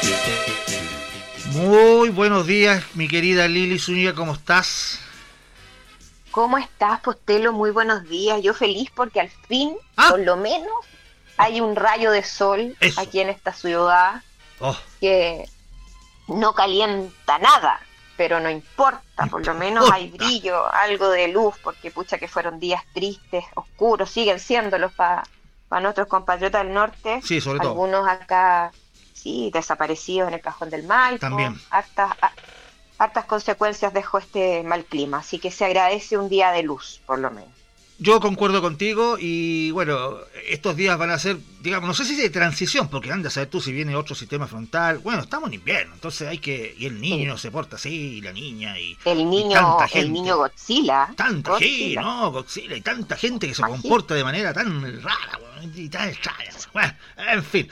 Muy buenos días, mi querida Lili Zúñiga, ¿cómo estás? ¿Cómo estás, Postelo? Muy buenos días. Yo feliz porque al fin, por lo menos, hay un rayo de sol aquí en esta ciudad que no calienta nada, pero no importa, por lo menos hay brillo, algo de luz, porque pucha que fueron días tristes, oscuros, siguen siéndolos para nuestros compatriotas del norte. Sí, sobre todo. Algunos acá, sí, desaparecidos en el Cajón del Maipo. También. Hartas consecuencias dejó este mal clima, así que se agradece un día de luz, por lo menos. Yo concuerdo contigo y bueno, estos días van a ser, digamos, no sé si de transición, porque anda a saber tú si viene otro sistema frontal. Bueno, estamos en invierno, entonces hay que, y el niño se porta así, y la niña, y tanta gente. El niño Godzilla. Sí, no, Godzilla, y tanta gente que se comporta de manera tan rara, y tan extraña. Bueno, en fin.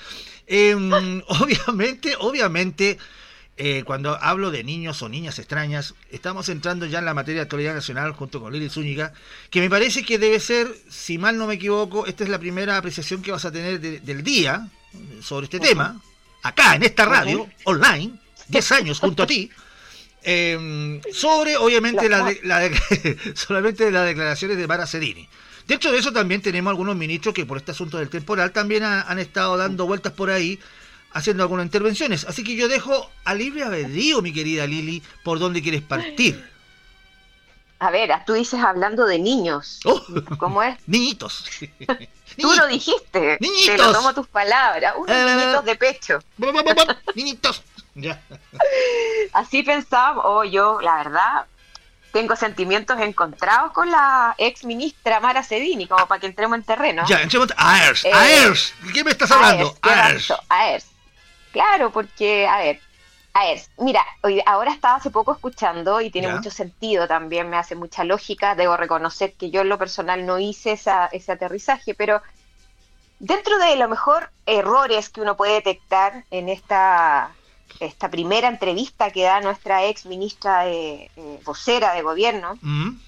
Obviamente, cuando hablo de niños o niñas extrañas, estamos entrando ya en la materia de actualidad nacional junto con Lili Zúñiga, que me parece que debe ser, si mal no me equivoco, esta es la primera apreciación que vas a tener del día sobre este tema, acá en esta radio, online, 10 años junto a ti, sobre obviamente solamente las declaraciones de Mara Sedini. Dentro de eso también tenemos algunos ministros que por este asunto del temporal también han estado dando vueltas por ahí, haciendo algunas intervenciones. Así que yo dejo a libre albedrío, mi querida Lili, por dónde quieres partir. A ver, tú dices hablando de niños. ¿Cómo es? Niñitos. Tú lo dijiste. Niñitos. Te lo tomo tus palabras. Unos niñitos de pecho. Niñitos. Ya. Así pensaba. Yo, la verdad, tengo sentimientos encontrados con la ex ministra Mara Sedini, como para que entremos en terreno. Ya, entremos. AERS. ¿Qué me estás hablando? AERS. Claro, porque, a ver, mira, ahora estaba hace poco escuchando y tiene mucho sentido también, me hace mucha lógica, debo reconocer que yo en lo personal no hice ese aterrizaje, pero dentro de lo mejor errores que uno puede detectar en esta primera entrevista que da nuestra ex ministra vocera de gobierno,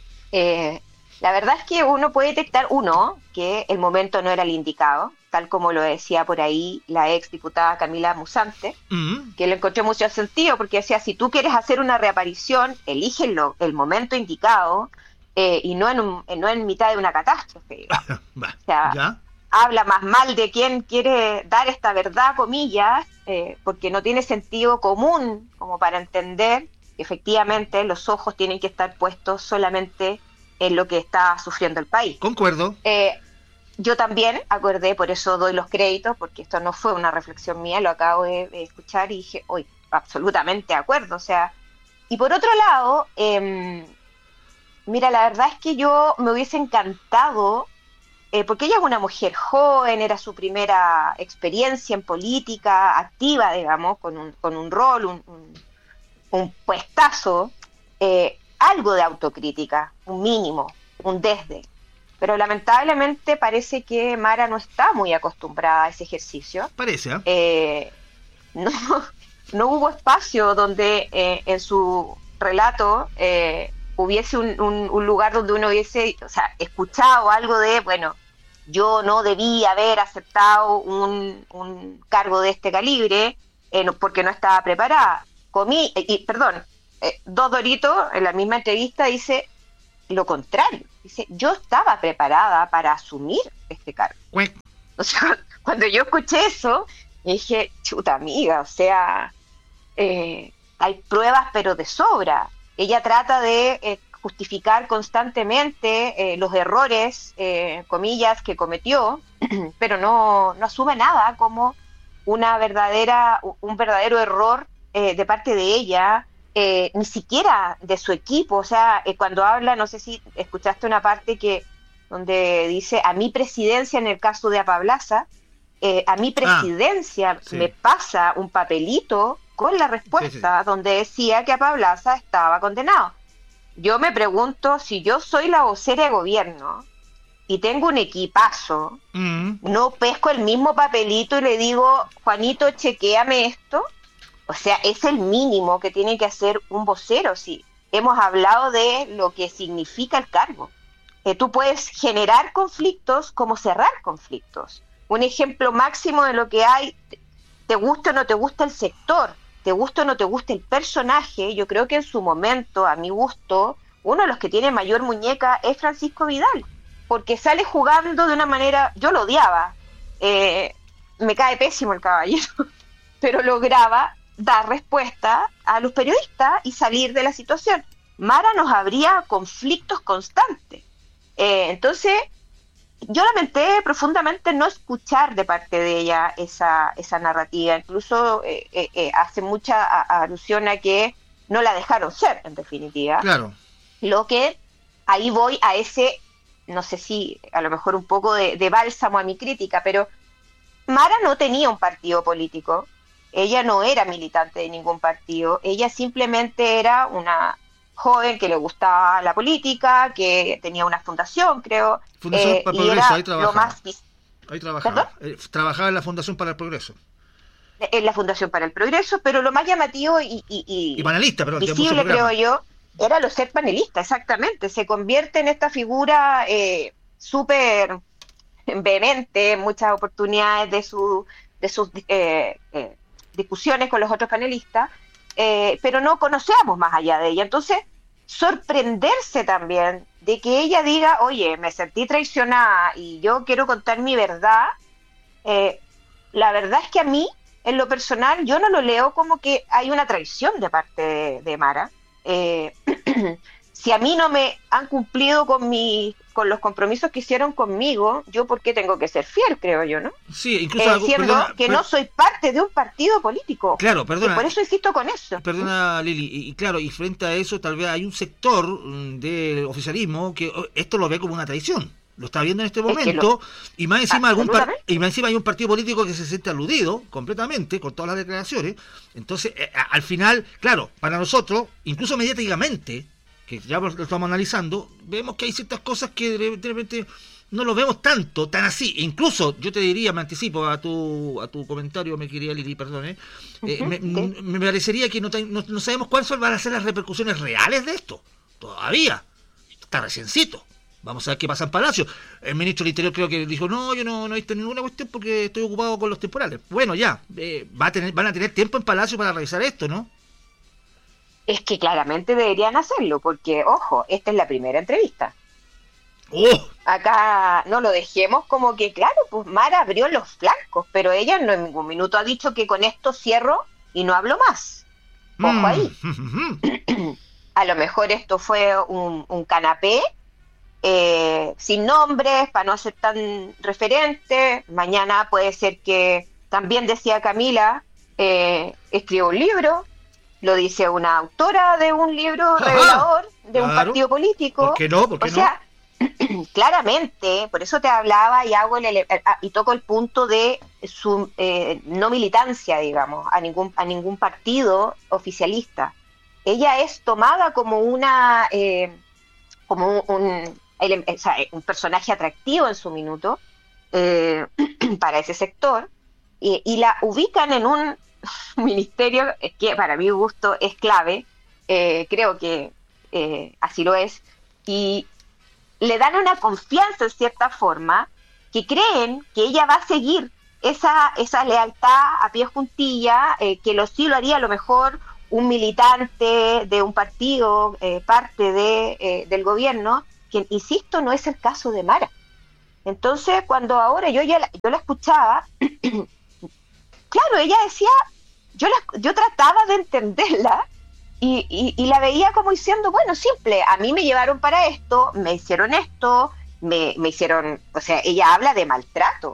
la verdad es que uno puede detectar, que el momento no era el indicado, tal como lo decía por ahí la ex diputada Camila Musante, que le encontré mucho sentido, porque decía, si tú quieres hacer una reaparición, elígelo el momento indicado, y no en mitad de una catástrofe, digamos. O sea, habla más mal de quien quiere dar esta verdad, comillas, porque no tiene sentido común como para entender que efectivamente los ojos tienen que estar puestos solamente en lo que está sufriendo el país. Concuerdo. Yo también acordé, por eso doy los créditos, porque esto no fue una reflexión mía, lo acabo de escuchar y dije, absolutamente de acuerdo. O sea, y por otro lado, mira, la verdad es que yo me hubiese encantado, porque ella es una mujer joven, era su primera experiencia en política, activa, digamos, con un rol, un puestazo, algo de autocrítica, un mínimo, un desde. Pero lamentablemente parece que Mara no está muy acostumbrada a ese ejercicio. Parece, no hubo espacio donde en su relato hubiese un lugar donde uno hubiese, escuchado algo de, bueno, yo no debía haber aceptado un cargo de este calibre porque no estaba preparada. Dos Doritos en la misma entrevista dice lo contrario. Dice, yo estaba preparada para asumir este cargo. O sea, cuando yo escuché eso, dije, chuta amiga, o sea, hay pruebas pero de sobra. Ella trata de justificar constantemente los errores, comillas, que cometió, pero no asume nada como un verdadero error de parte de ella, ni siquiera de su equipo. O sea, cuando habla, no sé si escuchaste una parte donde dice, a mi presidencia, en el caso de Apablaza, a mi presidencia me pasa un papelito con la respuesta donde decía que Apablaza estaba condenado. Yo me pregunto, si yo soy la vocera de gobierno y tengo un equipazo, no pesco el mismo papelito y le digo, Juanito, chequéame esto. O sea, es el mínimo que tiene que hacer un vocero. Si hemos hablado de lo que significa el cargo. Tú puedes generar conflictos como cerrar conflictos. Un ejemplo máximo de lo que hay, te guste o no te gusta el sector, te guste o no te guste el personaje, yo creo que en su momento, a mi gusto, uno de los que tiene mayor muñeca es Francisco Vidal, porque sale jugando de una manera, yo lo odiaba, me cae pésimo el caballero, pero lograba dar respuesta a los periodistas y salir de la situación. Mara nos habría conflictos constantes. Entonces, yo lamenté profundamente no escuchar de parte de ella esa narrativa. Incluso hace mucha alusión a que no la dejaron ser, en definitiva. Claro. Lo que ahí voy a ese, no sé si a lo mejor un poco de bálsamo a mi crítica, pero Mara no tenía un partido político. Ella no era militante de ningún partido. Ella simplemente era una joven que le gustaba la política, que tenía una fundación, creo. Fundación para el y Progreso, era ahí trabajaba. Lo más ahí trabajaba. Trabajaba en la Fundación para el Progreso. En la Fundación para el Progreso, pero lo más llamativo y panelista, pero visible, creo yo, era lo ser panelista, exactamente. Se convierte en esta figura súper vehemente en muchas oportunidades de sus discusiones con los otros panelistas, pero no conocíamos más allá de ella. Entonces, sorprenderse también de que ella diga, oye, me sentí traicionada y yo quiero contar mi verdad, la verdad es que a mí, en lo personal, yo no lo leo como que hay una traición de parte de Mara. Si a mí no me han cumplido con los compromisos que hicieron conmigo, yo por qué tengo que ser fiel, creo yo, ¿no? Sí, incluso siendo que no soy parte de un partido político. Claro, perdona. Y por eso insisto con eso. Perdona, Lili, y claro, y frente a eso tal vez hay un sector del oficialismo que esto lo ve como una traición. Lo está viendo en este momento, y más encima hay un partido político que se siente aludido completamente con todas las declaraciones. Entonces, al final, claro, para nosotros, incluso mediáticamente, que ya lo estamos analizando, vemos que hay ciertas cosas que de repente no lo vemos tan así. Incluso, yo te diría, me anticipo a tu comentario, me quería Lili, perdón, me parecería que no sabemos cuáles van a ser las repercusiones reales de esto. Todavía. Está reciencito. Vamos a ver qué pasa en Palacio. El ministro del Interior creo que dijo, no, yo no he visto ninguna cuestión porque estoy ocupado con los temporales. Bueno, ya, van a tener tiempo en Palacio para revisar esto, ¿no? Es que claramente deberían hacerlo, porque, ojo, esta es la primera entrevista. ¡Oh! Acá no lo dejemos como que, claro, pues Mara abrió los flancos, pero ella no en ningún minuto ha dicho que con esto cierro y no hablo más. Ojo ahí. A lo mejor esto fue un canapé, sin nombres, para no ser tan referente. Mañana puede ser que, también decía Camila, escriba un libro, lo dice una autora de un libro revelador de un partido político. ¿Por qué no? ¿Por qué o sea, claramente, por eso te hablaba y y toco el punto de su no militancia, digamos, a ningún partido oficialista. Ella es tomada como una como un personaje atractivo en su minuto para ese sector, y la ubican en un ministerio que para mi gusto es clave, creo que así lo es, y le dan una confianza en cierta forma, que creen que ella va a seguir esa lealtad a pie juntilla, que sí lo haría a lo mejor un militante de un partido, parte del gobierno, que, insisto, no es el caso de Mara. Entonces, cuando ahora yo la escuchaba, claro, ella decía, yo trataba de entenderla y la veía como diciendo, bueno, simple, a mí me llevaron para esto, me hicieron esto, me hicieron, o sea, ella habla de maltrato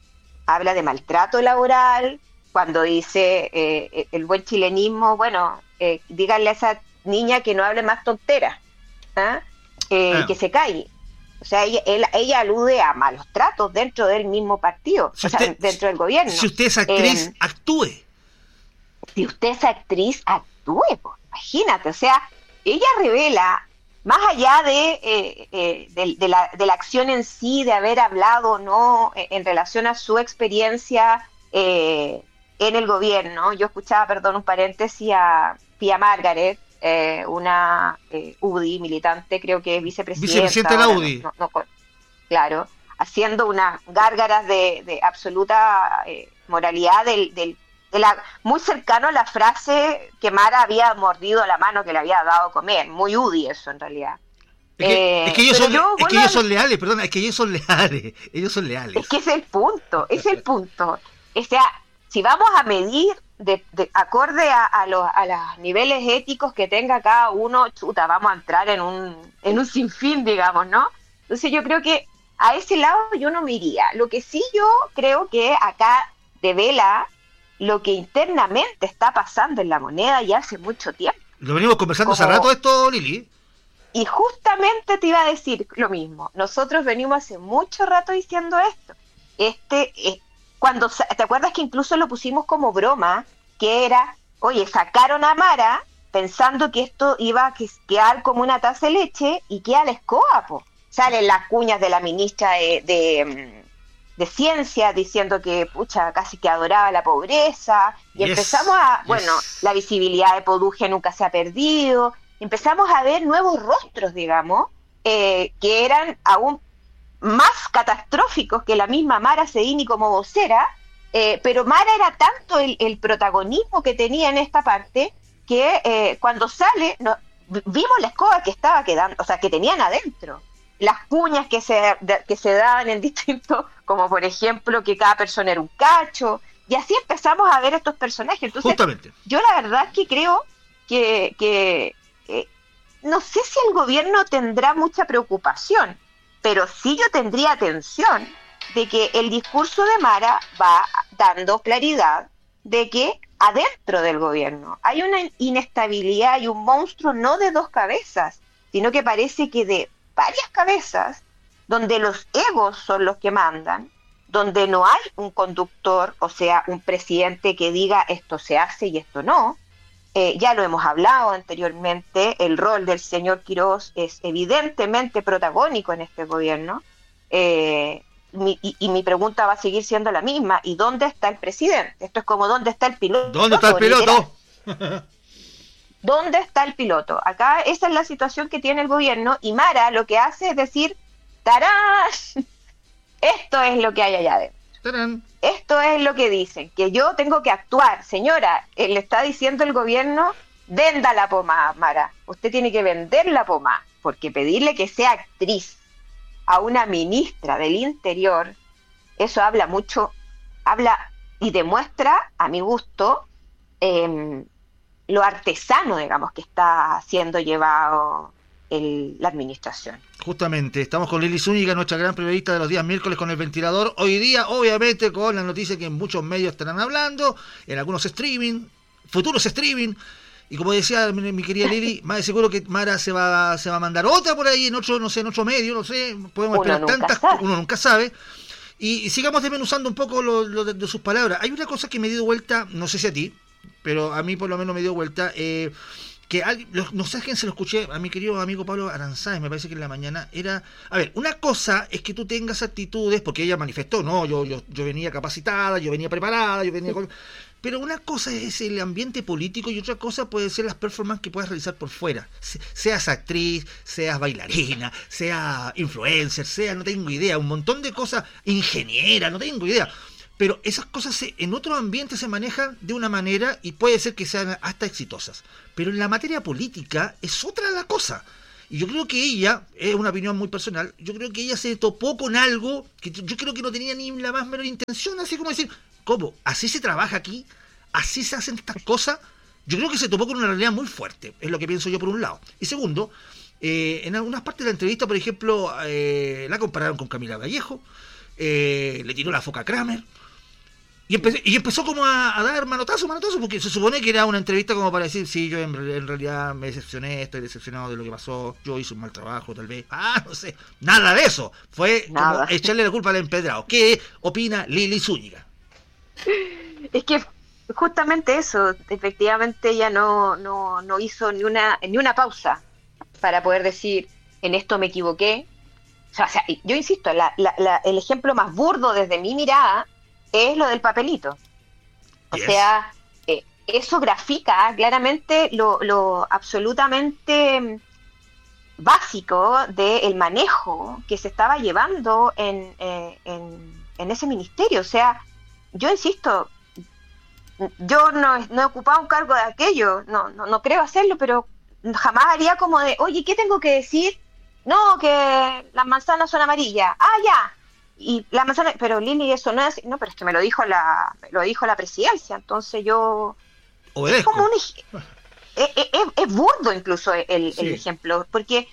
laboral, cuando dice el buen chilenismo, bueno, díganle a esa niña que no hable más tonteras, que se calle. O sea, ella alude a malos tratos dentro del mismo partido, dentro del gobierno. Si usted es actriz, actúe. Si usted es actriz, actúe, pues, imagínate. O sea, ella revela, más allá de la acción en sí, de haber hablado o no en relación a su experiencia en el gobierno. Yo escuchaba, perdón, un paréntesis, a Pia Margaret, una UDI militante, creo que es vicepresidenta de la UDI. Claro, haciendo unas gárgaras de absoluta moralidad del muy cercano a la frase que Mara había mordido la mano que le había dado a comer, muy UDI eso en realidad. Es que ellos son leales, perdona, es que ellos son leales. Es que es el punto. O sea, si vamos a medir de acorde a los niveles éticos que tenga cada uno, chuta, vamos a entrar en un sinfín, digamos, ¿no? Entonces yo creo que a ese lado yo no me iría. Lo que sí yo creo que acá devela lo que internamente está pasando en la moneda ya hace mucho tiempo. Lo venimos conversando hace rato esto, Lili. Y justamente te iba a decir lo mismo. Nosotros venimos hace mucho rato diciendo esto. Cuando ¿te acuerdas que incluso lo pusimos como broma? Que era, oye, sacaron a Mara pensando que esto iba a quedar como una taza de leche y queda la escoba, po. Salen las cuñas de la ministra de Ciencia diciendo que, pucha, casi que adoraba la pobreza. Y empezamos la visibilidad de Poduje nunca se ha perdido. Empezamos a ver nuevos rostros, digamos, que eran aún más catastróficos que la misma Mara Sedini como vocera, pero Mara era tanto el protagonismo que tenía en esta parte que cuando sale, vimos la escoba que estaba quedando, o sea, que tenían adentro, las cuñas que se daban en distintos, como por ejemplo que cada persona era un cacho, y así empezamos a ver estos personajes. Entonces, justamente, yo la verdad es que creo que no sé si el gobierno tendrá mucha preocupación, pero sí yo tendría atención de que el discurso de Mara va dando claridad de que adentro del gobierno hay una inestabilidad y un monstruo no de dos cabezas, sino que parece que de varias cabezas, donde los egos son los que mandan, donde no hay un conductor, o sea, un presidente que diga esto se hace y esto no. Ya lo hemos hablado anteriormente, el rol del señor Quirós es evidentemente protagónico en este gobierno, mi pregunta va a seguir siendo la misma, ¿y dónde está el presidente? Esto es como, ¿dónde está el piloto? ¿Dónde está el piloto? ¿Dónde está el piloto? Acá esa es la situación que tiene el gobierno, y Mara lo que hace es decir, ¡tarán! Esto es lo que hay allá adentro. ¡Tarán! Esto es lo que dicen, que yo tengo que actuar. Señora, le está diciendo el gobierno, venda la pomada, Mara. Usted tiene que vender la pomada, porque pedirle que sea actriz a una ministra del Interior, eso habla mucho, habla y demuestra, a mi gusto, lo artesano, digamos, que está siendo llevado la administración. Justamente, estamos con Lili Zúñiga, nuestra gran periodista de los días miércoles con El Ventilador. Hoy día, obviamente, con la noticia que en muchos medios estarán hablando, en algunos streaming, futuros streaming, y como decía mi querida Lili, más de seguro que Mara se va a mandar otra por ahí en otro, no sé, en otro medio, no sé, podemos esperar tantas, uno nunca sabe. Y sigamos desmenuzando un poco lo de sus palabras. Hay una cosa que me dio vuelta, no sé si a ti, pero a mí por lo menos me dio vuelta, que no sé a quién se lo escuché, a mi querido amigo Pablo Aranzáez, me parece que en la mañana, era, a ver, una cosa es que tú tengas actitudes, porque ella manifestó, no, yo venía capacitada, yo venía preparada, pero una cosa es el ambiente político y otra cosa puede ser las performances que puedas realizar por fuera, seas actriz, seas bailarina, seas influencer, no tengo idea, un montón de cosas, ingeniera, no tengo idea. Pero esas cosas en otros ambientes se manejan de una manera y puede ser que sean hasta exitosas. Pero en la materia política es otra la cosa. Y yo creo que ella, es una opinión muy personal, yo creo que ella se topó con algo que yo creo que no tenía ni la más menor intención, así como decir, ¿cómo? ¿Así se trabaja aquí? ¿Así se hacen estas cosas? Yo creo que se topó con una realidad muy fuerte, es lo que pienso yo por un lado. Y segundo, en algunas partes de la entrevista, por ejemplo, la compararon con Camila Vallejo, le tiró la foca a Kramer. Y empezó como a dar manotazo, porque se supone que era una entrevista como para decir, sí, yo en realidad me decepcioné, estoy decepcionado de lo que pasó, yo hice un mal trabajo, tal vez. No sé, nada de eso. Fue como echarle la culpa al empedrado. ¿Qué opina Lili Zúñiga? Es que justamente eso, efectivamente ella no hizo ni una pausa para poder decir, en esto me equivoqué. O sea, yo insisto, el ejemplo más burdo desde mi mirada es lo del papelito. O sea, eso grafica claramente lo absolutamente básico del manejo que se estaba llevando en ese ministerio. O sea, yo insisto, yo no he ocupado un cargo de aquello, no creo hacerlo, pero jamás haría como de, oye, ¿qué tengo que decir? No, que las manzanas son amarillas. Ah, ya. Y la manzana, pero Lili, eso no es así. No, pero es que me lo dijo la presidencia, entonces yo... Es Obedezco. como es burdo incluso el Sí. ejemplo, porque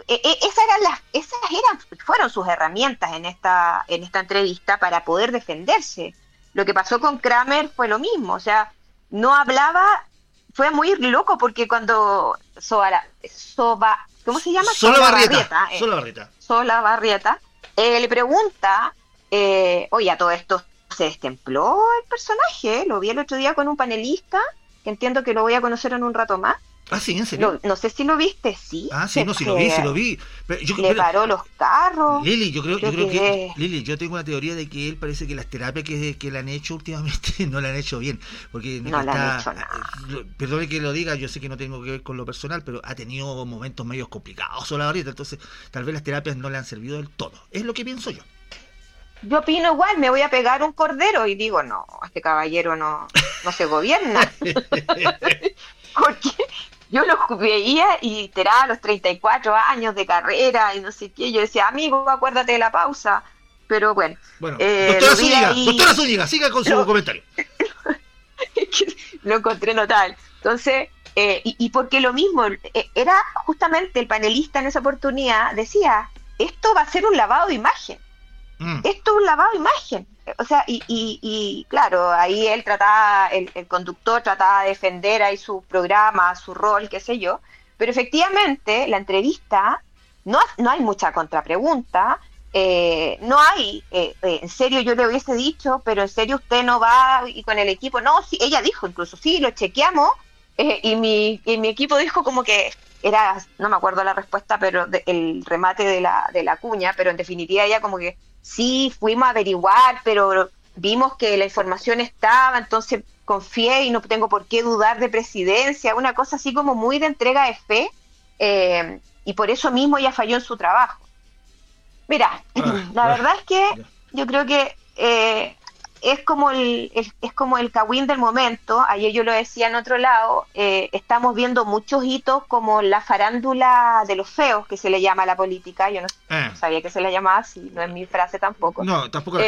fueron sus herramientas en esta entrevista para poder defenderse. Lo que pasó con Kramer fue lo mismo, o sea, no hablaba, fue muy loco porque cuando ¿cómo se llama? Solabarrieta. Solabarrieta le pregunta, oye, a todo esto se destempló el personaje, lo vi el otro día con un panelista, que entiendo que lo voy a conocer en un rato más. Ah, sí, ¿en serio? No sé si lo viste, sí. Ah, sí, no, sí lo vi. Le paró los carros. Lili, yo creo que Lili, yo tengo una teoría de que él parece que las terapias que le han hecho últimamente no le han hecho bien, porque no le han hecho nada. Perdone que lo diga, yo sé que no tengo que ver con lo personal, pero ha tenido momentos medios complicados ahorita, entonces tal vez las terapias no le han servido del todo. Es lo que pienso yo. Yo opino igual, me voy a pegar un cordero y digo, no, este caballero no se gobierna. Porque yo lo veía y a los 34 años de carrera y no sé qué, yo decía, amigo, acuérdate de la pausa. Pero bueno, doctora Zúñiga, siga con su comentario. Lo encontré notable. Entonces, y porque lo mismo, era justamente el panelista en esa oportunidad, decía, esto va a ser un lavado de imagen. Esto es un lavado de imagen. O sea, y claro, ahí el conductor trataba de defender ahí su programa, su rol, qué sé yo, pero efectivamente la entrevista, no hay mucha contrapregunta, no hay, en serio yo le hubiese dicho, pero en serio usted no va y con el equipo, no, sí, ella dijo incluso, sí, lo chequeamos, y mi equipo dijo como que era, no me acuerdo la respuesta, pero el remate de la cuña, pero en definitiva ella como que sí, fuimos a averiguar, pero vimos que la información estaba, entonces confié y no tengo por qué dudar de presidencia, una cosa así como muy de entrega de fe, y por eso mismo ella falló en su trabajo. Mira, la verdad es que yo creo que es como el cagüín del momento. Ayer yo lo decía en otro lado, estamos viendo muchos hitos como la farándula de los feos, que se le llama a la política. Yo no sabía que se le llamaba así, no es mi frase tampoco. No, tampoco.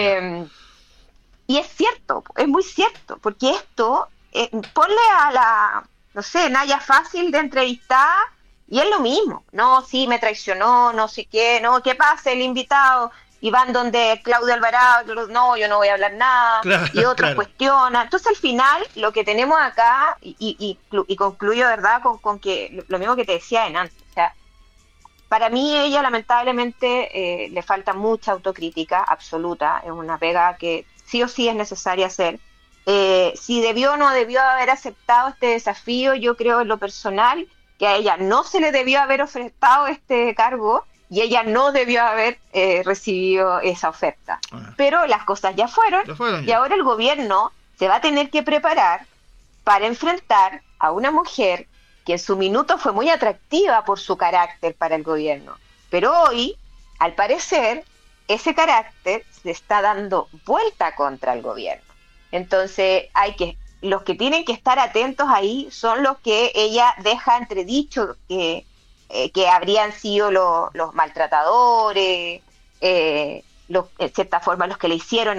Y es cierto, es muy cierto, porque esto, ponle a la, no sé, Naya Fácil de entrevistar, y es lo mismo. No, sí, me traicionó, no sé qué, no, ¿qué pasa el invitado? Y van donde Claudia Alvarado, no, yo no voy a hablar nada, claro, y otros cuestionan. Entonces al final lo que tenemos acá, y concluyo, ¿verdad?, con que lo mismo que te decía antes, o sea, para mí ella lamentablemente le falta mucha autocrítica absoluta, es una pega que sí o sí es necesaria hacer. Si debió o no debió haber aceptado este desafío, yo creo en lo personal que a ella no se le debió haber ofertado este cargo, y ella no debió haber recibido esa oferta. Pero las cosas ya fueron, y ahora el gobierno se va a tener que preparar para enfrentar a una mujer que en su minuto fue muy atractiva por su carácter para el gobierno. Pero hoy, al parecer, ese carácter se está dando vuelta contra el gobierno. Entonces, los que tienen que estar atentos ahí son los que ella deja entredicho que habrían sido los maltratadores, en cierta forma los que le hicieron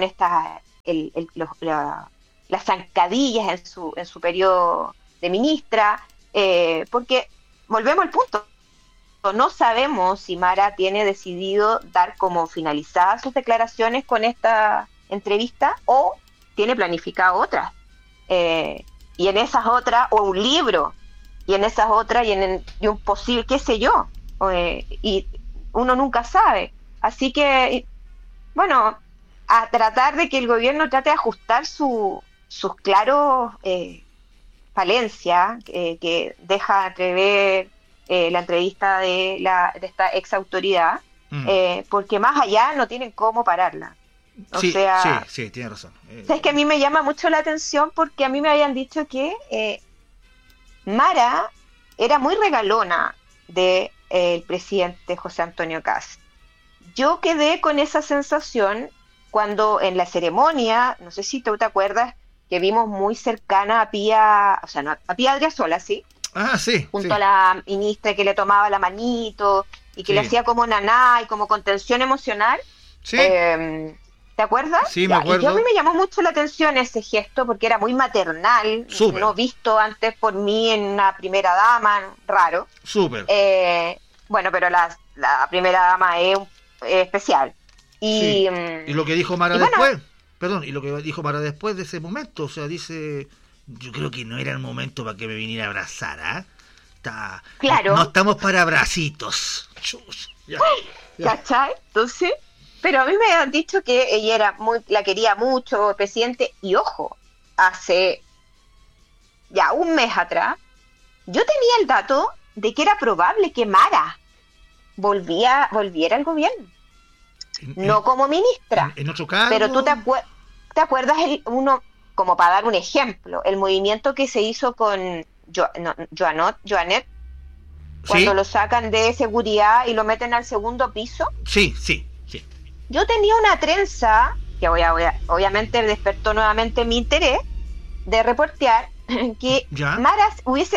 las zancadillas en su periodo de ministra, porque volvemos al punto, no sabemos si Mara tiene decidido dar como finalizadas sus declaraciones con esta entrevista o tiene planificado otras, y en esas otras, o un libro, y en esas otras, y un posible, qué sé yo, y uno nunca sabe. Así que, bueno, a tratar de que el gobierno trate de ajustar sus claros falencias, que deja entrever la entrevista de esta ex autoridad, porque más allá no tienen cómo pararla. Sí, tiene razón. Es que a mí me llama mucho la atención porque a mí me habían dicho que Mara era muy regalona del presidente José Antonio Kast. Yo quedé con esa sensación cuando en la ceremonia, no sé si tú te acuerdas, que vimos muy cercana a Pía, o sea, no, a Pía Adriasola, ¿sí? Ah, sí. Junto Sí. a la ministra que le tomaba la manito y que le Sí. hacía como naná y como contención emocional. Sí. Eh, ¿Te acuerdas? Sí, me Ya, y yo a mí acuerdo. me llamó mucho la atención ese gesto porque era muy maternal, Súper. no visto antes por mí en una primera dama, raro. Súper. Eh, bueno, pero la primera dama es especial. Sí. Y, Y lo que dijo Mara y bueno, después, perdón, y lo que dijo Mara después de ese momento, o sea, dice, yo creo que no era el momento para que me viniera a abrazar, ¿ah? No claro, estamos para abracitos. Chus, ya, ya. ¿cachai? Entonces, pero a mí me han dicho que ella la quería mucho, el presidente, y ojo, hace ya un mes atrás, yo tenía el dato de que era probable que Mara volviera al gobierno, En, no como ministra, en otro pero tú cargo, te acuerdas uno, como para dar un ejemplo, el movimiento que se hizo con Joanet, cuando sí, lo sacan de seguridad y lo meten al segundo piso. sí, sí, sí. Yo tenía una trenza que obviamente despertó nuevamente mi interés de reportear que ¿Ya? Maras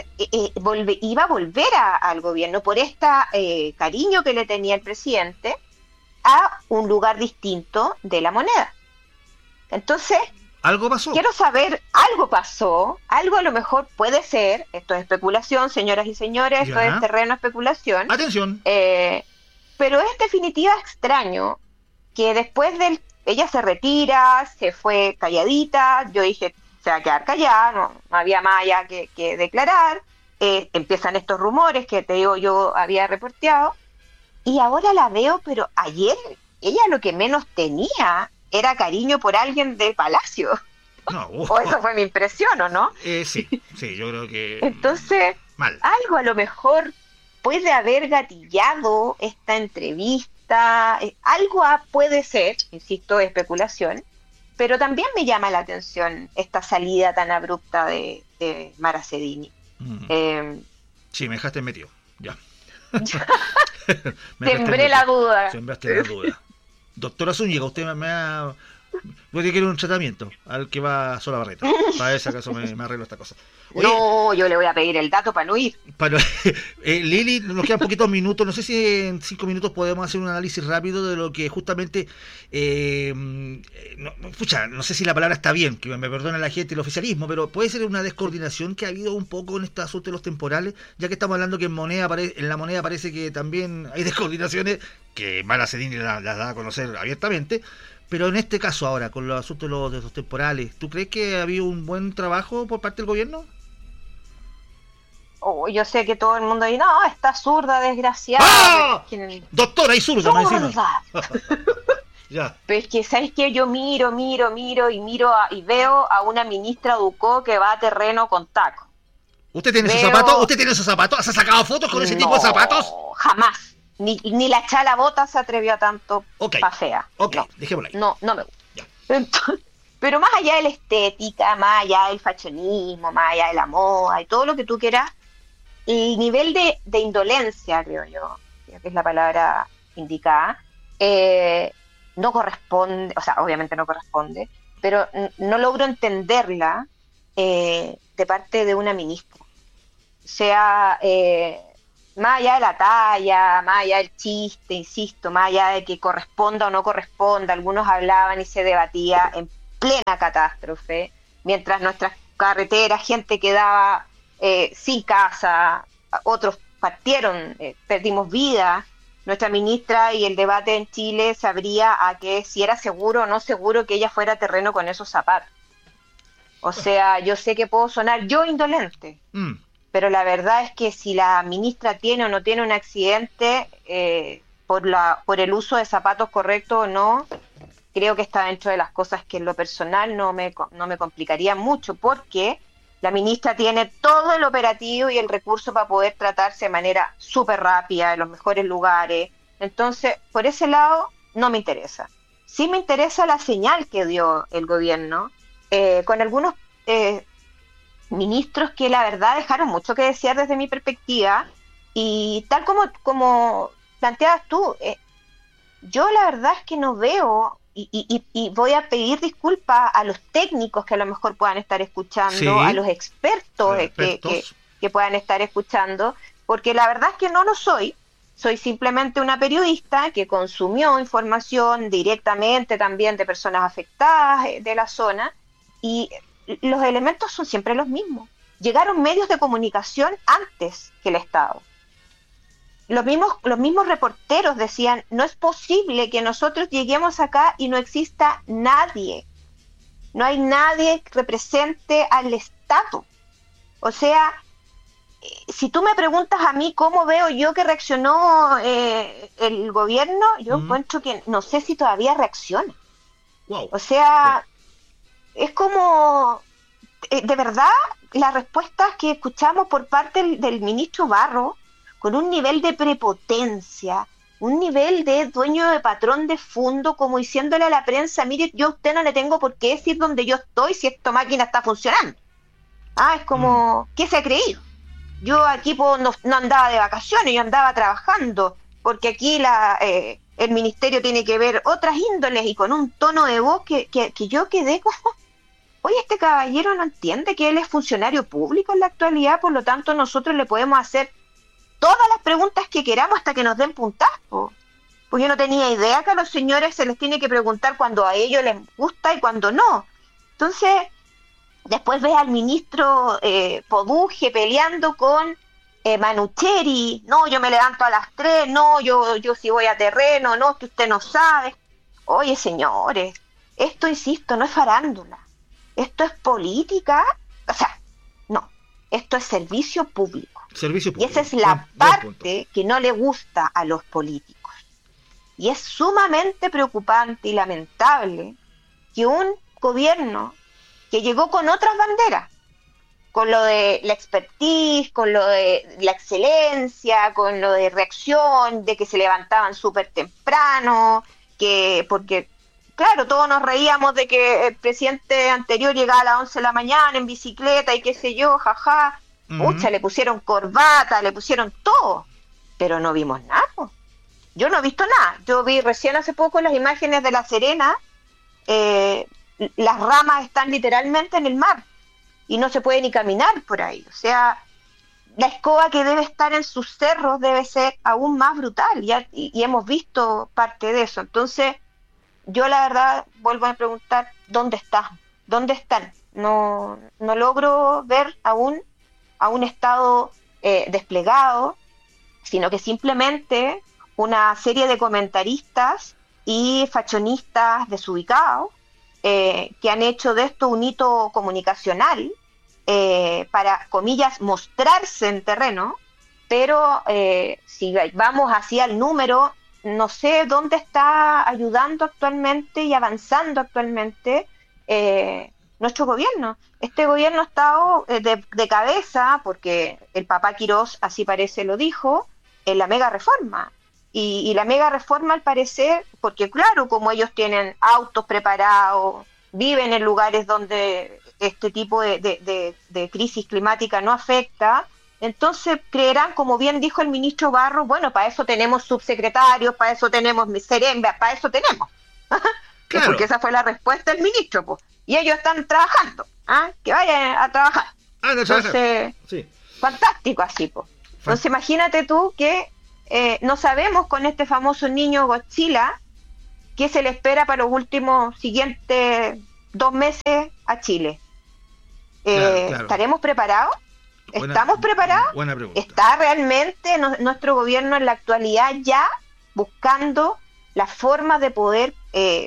iba a volver al gobierno por este cariño que le tenía el presidente a un lugar distinto de la moneda. Entonces, ¿Algo pasó? quiero saber, algo pasó, algo a lo mejor puede ser, esto es especulación, señoras y señores, esto es ¿Ya? terreno de especulación, Atención. pero es definitiva extraño que ella se retira, se fue calladita, yo dije, se va a quedar callada, no había más allá que declarar, empiezan estos rumores que te digo yo había reporteado, y ahora la veo, pero ayer ella lo que menos tenía era cariño por alguien del palacio, No, o eso fue mi impresión, ¿o no? sí, sí, yo creo que Entonces, mal. algo a lo mejor puede haber gatillado esta entrevista, puede ser, insisto, especulación, pero también me llama la atención esta salida tan abrupta de Mara Sedini. Mm. Eh, Sí, me dejaste metido. Ya. Me dejaste Sembré metido. la duda. Sembraste la duda. Doctora Zúñiga, usted me ha... Puede que un tratamiento al que va sola Barreta. Para ese caso me arreglo esta cosa. Oye, No, yo le voy a pedir el dato para no ir. para, Lili, nos quedan poquitos minutos. No sé si en 5 minutos podemos hacer un análisis rápido de lo que justamente. No sé si la palabra está bien, que me perdone la gente, el oficialismo, pero puede ser una descoordinación que ha habido un poco en este asunto de los temporales, ya que estamos hablando que en la moneda parece que también hay descoordinaciones, que Mara Sedini las da a conocer abiertamente. Pero en este caso ahora, con los asuntos de los temporales, ¿tú crees que ha habido un buen trabajo por parte del gobierno? Oh, yo sé que todo el mundo dice, no, esta zurda desgraciada. ¡Ah! Que- Doctora, hay zurda, más encima. ¡Zurda! Ya. Pero es que, ¿sabes qué? Yo miro y veo a una ministra Ducó que va a terreno con taco. ¿Usted tiene esos Veo- zapatos? ¿Usted tiene esos zapatos? ¿Has sacado fotos con ese tipo de zapatos? Jamás. Ni la chala bota se atrevió a tanto Ok. pa' fea. Ok, No, dejémoslo ahí. no me gusta. Ya. Pero más allá de la estética, más allá del fashionismo, más allá de la moda y todo lo que tú quieras, el nivel de indolencia, creo que es la palabra indicada, no corresponde, o sea, obviamente no corresponde, pero no logro entenderla de parte de una ministra. O sea, más allá de la talla, más allá del chiste, insisto, más allá de que corresponda o no corresponda, algunos hablaban y se debatía en plena catástrofe, mientras nuestras carreteras, gente quedaba sin casa, otros partieron, perdimos vida. Nuestra ministra y el debate en Chile sabría a que si era seguro o no seguro que ella fuera a terreno con esos zapatos. O sea, yo sé que puedo sonar yo indolente, pero la verdad es que si la ministra tiene o no tiene un accidente por el uso de zapatos correctos o no, creo que está dentro de las cosas que en lo personal no me complicaría mucho, porque la ministra tiene todo el operativo y el recurso para poder tratarse de manera súper rápida, en los mejores lugares. Entonces, por ese lado, no me interesa. Sí me interesa la señal que dio el gobierno, con algunos ministros que la verdad dejaron mucho que desear desde mi perspectiva, y tal como planteabas tú, yo la verdad es que no veo y voy a pedir disculpas a los técnicos que a lo mejor puedan estar escuchando, Sí. a los expertos, Expertos. que puedan estar escuchando, porque la verdad es que no lo soy. Soy simplemente una periodista que consumió información directamente también de personas afectadas de la zona, y los elementos son siempre los mismos. Llegaron medios de comunicación antes que el Estado. Los mismos reporteros decían, no es posible que nosotros lleguemos acá y no exista nadie. No hay nadie que represente al Estado. O sea, si tú me preguntas a mí cómo veo yo que reaccionó el gobierno, yo encuentro que no sé si todavía reacciona. Wow. O sea, es como, de verdad, las respuestas que escuchamos por parte del ministro Barro, con un nivel de prepotencia, un nivel de dueño de patrón de fondo, como diciéndole a la prensa, mire, yo a usted no le tengo por qué decir dónde yo estoy si esta máquina está funcionando. Es como, ¿qué se ha creído? Yo aquí no andaba de vacaciones, yo andaba trabajando, porque aquí el ministerio tiene que ver otras índoles, y con un tono de voz que yo quedé como, oye, este caballero no entiende que él es funcionario público en la actualidad, por lo tanto nosotros le podemos hacer todas las preguntas que queramos hasta que nos den puntazo. Pues yo no tenía idea que a los señores se les tiene que preguntar cuando a ellos les gusta y cuando no. Entonces, después ves al ministro Poduje peleando con Manucheri. No, yo me levanto a las 3, no, yo sí voy a terreno, no, que usted no sabe. Oye, señores, esto, insisto, no es farándula. Esto es política. O sea, no, esto es servicio público. Servicio público. Y esa es la parte que no le gusta a los políticos. Y es sumamente preocupante y lamentable que un gobierno que llegó con otras banderas, con lo de la expertise, con lo de la excelencia, con lo de reacción, de que se levantaban súper temprano, porque, claro, todos nos reíamos de que el presidente anterior llegaba a las 11 de la mañana en bicicleta y qué sé yo, jaja. Pucha, le pusieron corbata, le pusieron todo, pero no vimos nada. Yo no he visto nada. Yo vi recién hace poco las imágenes de La Serena. Las ramas están literalmente en el mar y no se puede ni caminar por ahí. O sea, la escoba que debe estar en sus cerros debe ser aún más brutal, y hemos visto parte de eso. Entonces, yo la verdad vuelvo a preguntar, ¿dónde están? ¿Dónde están? No logro ver aún a un Estado desplegado, sino que simplemente una serie de comentaristas y fachonistas desubicados que han hecho de esto un hito comunicacional para, comillas, mostrarse en terreno, pero si vamos hacia el número, no sé dónde está ayudando actualmente y avanzando actualmente nuestro gobierno. Este gobierno ha estado de cabeza, porque el papá Quirós, así parece, lo dijo, en la mega reforma. Y la mega reforma, al parecer, porque claro, como ellos tienen autos preparados, viven en lugares donde este tipo de crisis climática no afecta, entonces creerán, como bien dijo el ministro Barro, bueno, para eso tenemos subsecretarios, para eso tenemos seremba, para eso tenemos. Claro. Porque esa fue la respuesta del ministro, pues. Y ellos están trabajando, que vayan a trabajar. Entonces, sí. Fantástico así, pues. Entonces imagínate tú que no sabemos con este famoso niño Godzilla qué se le espera para los últimos siguientes 2 meses a Chile. Claro. ¿Estaremos preparados? ¿Estamos preparados? Buena pregunta. ¿Está realmente nuestro gobierno en la actualidad ya buscando las formas de poder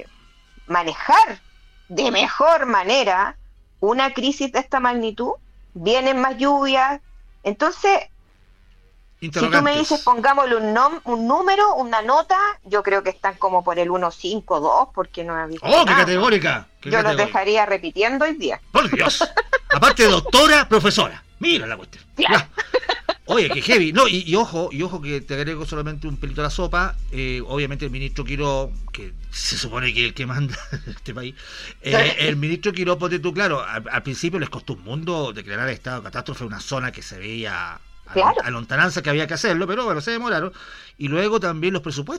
manejar de mejor manera una crisis de esta magnitud? Vienen más lluvias. Entonces, si tú me dices, pongámosle un número, una nota, yo creo que están como por el 1.52, porque no he visto ¡Oh, nada. qué categórica! Los dejaría repitiendo hoy día. ¡Por Dios! Aparte de doctora, profesora. Mira la cuestión. Claro. Oye, qué heavy. No, y ojo que te agrego solamente un pelito a la sopa. Obviamente el ministro Quiró, que se supone que es el que manda en este país, el ministro Quiró, ponte tú, claro, al principio les costó un mundo declarar estado de catástrofe una zona que se veía a lontananza que había que hacerlo, pero bueno, se demoraron. Y luego también los presupuestos.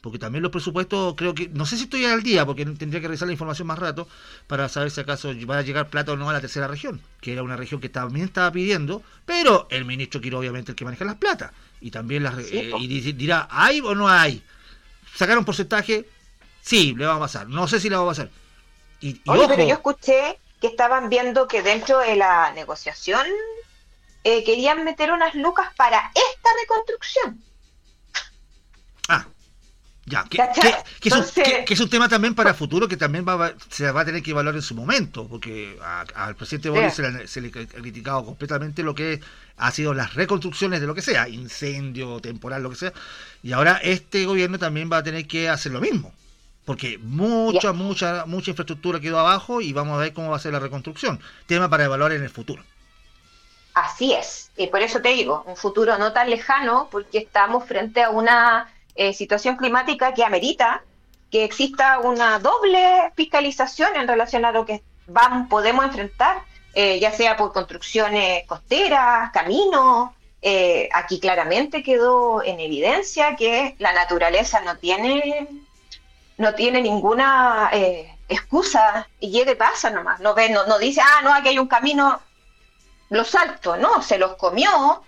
porque también los presupuestos, creo que, no sé si estoy al día, porque tendría que revisar la información más rato, para saber si acaso va a llegar plata o no a la tercera región, que era una región que también estaba pidiendo, pero el ministro quiere obviamente el que maneja las plata, y también y dirá, ¿hay o no hay? ¿Sacaron porcentaje? Sí, le va a pasar, no sé si le va a pasar. Y oye, ojo, pero yo escuché que estaban viendo que dentro de la negociación querían meter unas lucas para esta reconstrucción. Ah, ya, Entonces, que es un tema también para futuro que también se va a tener que evaluar en su momento, porque al presidente Boris se le ha criticado completamente lo que ha sido las reconstrucciones de lo que sea, incendio, temporal, lo que sea, y ahora este gobierno también va a tener que hacer lo mismo, porque mucha infraestructura quedó abajo y vamos a ver cómo va a ser la reconstrucción, tema para evaluar en el futuro. así es, y por eso te digo, un futuro no tan lejano, porque estamos frente a una situación climática que amerita que exista una doble fiscalización en relación a lo que podemos enfrentar, ya sea por construcciones costeras, caminos. Aquí claramente quedó en evidencia que la naturaleza no tiene ninguna excusa, y llega y pasa nomás, no dice, no, aquí hay un camino, lo salto, no, se los comió.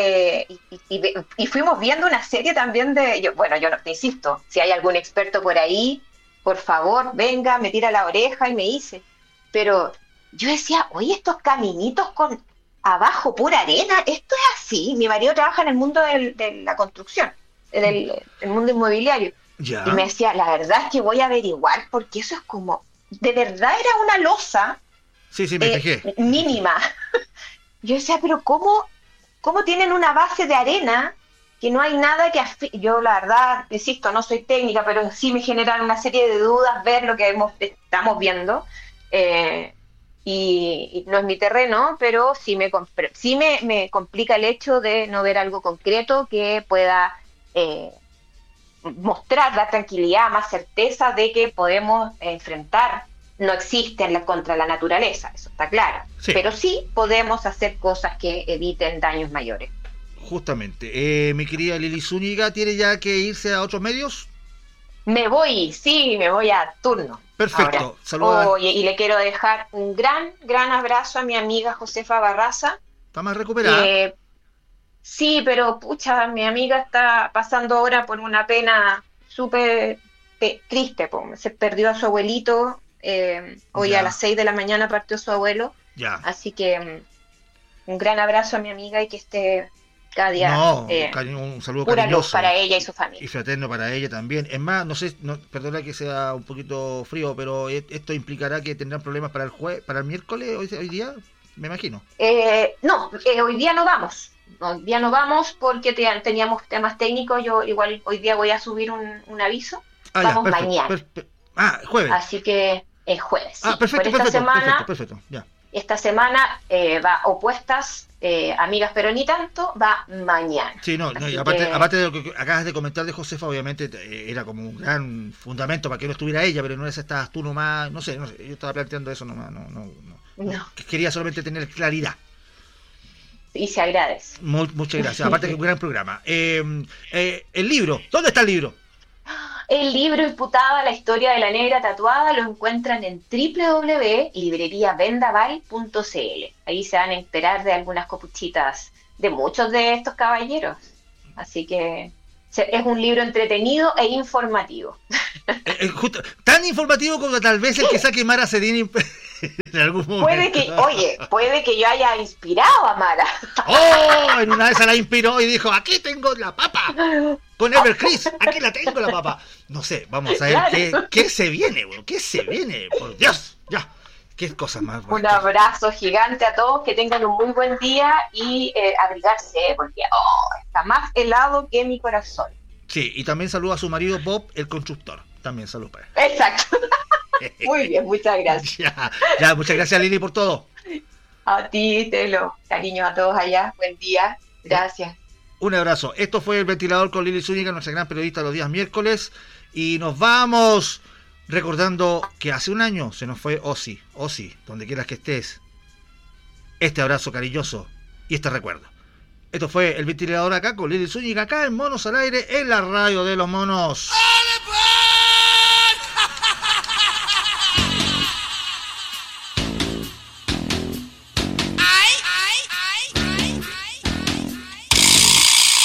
Y fuimos viendo una serie también yo no te insisto, si hay algún experto por ahí, por favor, venga, me tira la oreja y me dice, pero yo decía, oye, estos caminitos con abajo pura arena, esto es así. Mi marido trabaja en el mundo de la construcción, el mundo inmobiliario, Ya. y me decía, la verdad es que voy a averiguar, porque eso es como, de verdad era una losa Sí, me fijé. mínima. Yo decía, pero ¿cómo tienen una base de arena que no hay nada que yo la verdad, insisto, no soy técnica, pero sí me generan una serie de dudas ver lo que estamos viendo, y no es mi terreno, pero sí me complica el hecho de no ver algo concreto que pueda mostrar la tranquilidad, más certeza de que podemos enfrentar. No existen contra la naturaleza, eso está claro. Sí. Pero sí podemos hacer cosas que eviten daños mayores. Justamente. Mi querida Lili Zúñiga, ¿tiene ya que irse a otros medios? Me voy a turno. Perfecto. Saludos. Oye, y le quiero dejar un gran abrazo a mi amiga Josefa Barraza. ¿Está más recuperada? Sí, pero pucha, mi amiga está pasando ahora por una pena súper triste. Se perdió a su abuelito. Hoy a las 6 de la mañana partió su abuelo. Ya. Así que un gran abrazo a mi amiga y que esté cada día un saludo pura cariñoso luz para ella y su familia. y fraterno para ella también. Es más, no sé, perdona que sea un poquito frío, pero esto implicará que tendrán problemas para el miércoles, hoy día, me imagino. No, hoy día no vamos. Hoy día no vamos porque teníamos temas técnicos. Yo igual hoy día voy a subir un aviso. Vamos mañana. Jueves. Así que es jueves. Sí. Perfecto, ya. Esta semana va opuestas, amigas pero ni tanto, va mañana. Sí, y aparte de lo que acabas de comentar de Josefa, obviamente era como un gran fundamento para que no estuviera ella, pero no estabas tú nomás, no sé, yo estaba planteando eso nomás, no. Quería solamente tener claridad. Y se agradece. Muchas gracias, aparte que un gran programa. El libro, ¿dónde está el libro? El libro Imputada, la historia de la negra tatuada, lo encuentran en www.libreriavendaval.cl. Ahí se van a enterar de algunas copuchitas de muchos de estos caballeros. Así que es un libro entretenido e informativo. Tan informativo como tal vez el que saque Mara Cedini en algún momento. Puede que yo haya inspirado a Mara. En una vez se la inspiró y dijo, aquí tengo la papa. Con Evercris, aquí la tengo la papa. No sé, vamos a ver qué se viene, bueno, qué se viene, por Dios, ya. Qué cosas más buenas. Un abrazo gigante a todos, que tengan un muy buen día y abrigarse, porque está más helado que mi corazón. Sí, y también saludo a su marido Bob, el constructor. También saludo para él. Exacto. Muy bien, muchas gracias. Ya, muchas gracias Lili por todo. A ti, Telo. Cariño a todos allá. Buen día. Gracias. Un abrazo. Esto fue El Ventilador con Lili Zúñiga, nuestra gran periodista los días miércoles. Y nos vamos recordando que hace un año se nos fue Osi, donde quieras que estés. Este abrazo cariñoso y este recuerdo. Esto fue El Ventilador acá con Lili Zúñiga, acá en Monos al Aire, en la radio de los monos.